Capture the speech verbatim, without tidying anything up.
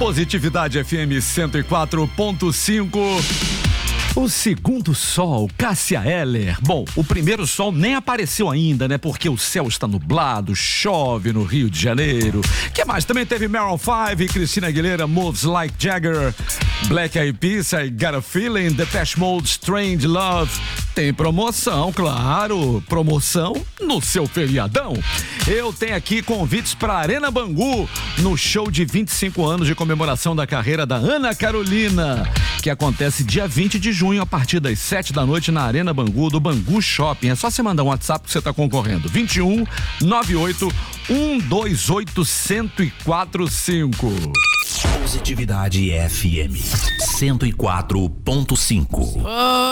Positividade F M cento e quatro ponto cinco. O segundo sol, Cássia Eller. Bom, o primeiro sol nem apareceu ainda, né? Porque o céu está nublado, chove no Rio de Janeiro. Que mais? Também teve Maroon five, Christina Aguilera, Moves Like Jagger, Black Eyed Peas, I Got a Feeling, Depeche Mode, Strange Love. Tem promoção, claro. Promoção no seu feriadão. Eu tenho aqui convites para Arena Bangu no show de vinte e cinco anos de comemoração da carreira da Ana Carolina, que acontece dia vinte de junho a partir das sete da noite na Arena Bangu do Bangu Shopping. É só você mandar um WhatsApp que você está concorrendo. vinte e um, noventa e oito, cento e vinte e oito, cento e quatro cinco. Positividade F M cento e quatro ponto cinco.